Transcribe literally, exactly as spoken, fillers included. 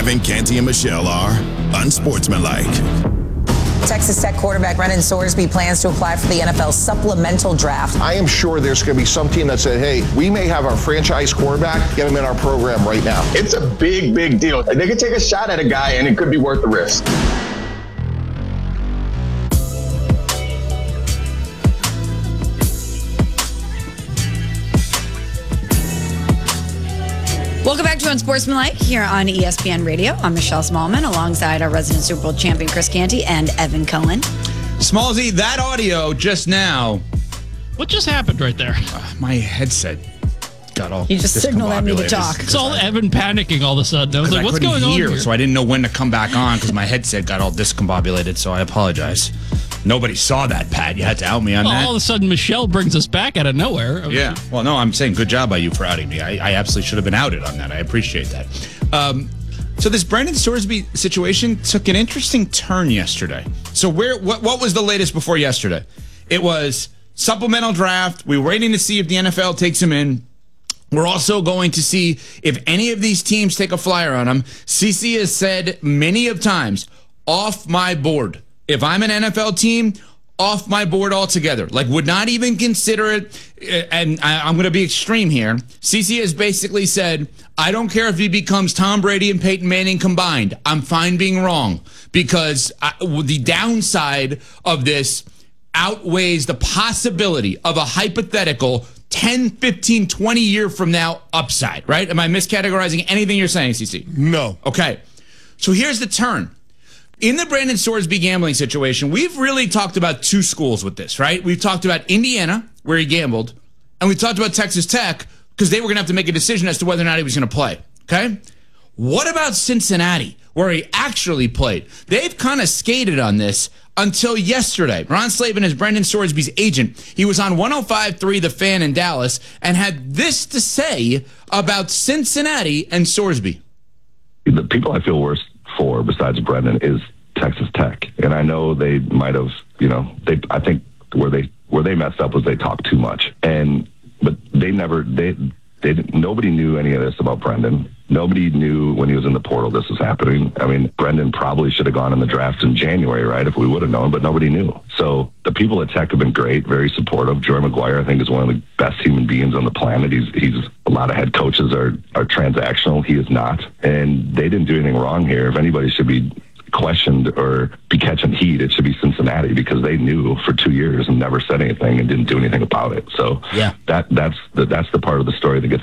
Evan, Canty, and Michelle are unsportsmanlike. Texas Tech quarterback Brendan Sorsby plans to apply for the N F L supplemental draft. I am sure there's going to be some team that said, hey, we may have our franchise quarterback, get him in our program right now. It's a big, big deal. They could take a shot at a guy, and it could be worth the risk. Welcome back to Unsportsmanlike here on E S P N Radio. I'm Michelle Smallman alongside our resident Super Bowl champion Chris Canty and Evan Cohen. Smallsy, that audio just now. What just happened right there? Uh, my headset got all. You just signaled at me to talk. It's all Evan panicking all of a sudden. I was like, I what's couldn't going hear, on here? So I didn't know when to come back on because my headset got all discombobulated, so I apologize. Nobody saw that, Pat. You had to out me on well, that. All of a sudden, Michelle brings us back out of nowhere. Yeah. Well, no, I'm saying good job by you for outing me. I, I absolutely should have been outed on that. I appreciate that. Um, so this Brendan Sorsby situation took an interesting turn yesterday. So where what, what was the latest before yesterday? It was supplemental draft. We were waiting to see if the N F L takes him in. We're also going to see if any of these teams take a flyer on him. C C has said many of times, off my board. If I'm an N F L team, off my board altogether. Like, would not even consider it. And I, I'm going to be extreme here. C C has basically said, I don't care if he becomes Tom Brady and Peyton Manning combined. I'm fine being wrong. Because I, the downside of this outweighs the possibility of a hypothetical ten, fifteen, twenty year from now upside, right? Am I miscategorizing anything you're saying, C C? No. Okay. So here's the turn. In the Brendan Sorsby gambling situation, we've really talked about two schools with this, right? We've talked about Indiana, where he gambled, and we've talked about Texas Tech, because they were going to have to make a decision as to whether or not he was going to play, okay? What about Cincinnati, where he actually played? They've kind of skated on this until yesterday. Ron Slavin is Brendan Sorsby's agent. He was on one oh five point three The Fan in Dallas and had this to say about Cincinnati and Sorsby. The people I feel worse for, besides Brendan, is Texas Tech. And I know they might have, you know, they. I think where they where they messed up was they talked too much. And but they never they they didn't, nobody knew any of this about Brendan. Nobody knew when he was in the portal this was happening. I mean, Brendan probably should have gone in the draft in January, right, if we would have known, but nobody knew. So the people at Tech have been great, very supportive. Joey McGuire, I think, is one of the best human beings on the planet. He's he's a lot of head coaches are are transactional. He is not. And they didn't do anything wrong here. If anybody should be questioned or be catching heat, it should be Cincinnati, because they knew for two years and never said anything and didn't do anything about it. So yeah, that that's the, that's the part of the story that gets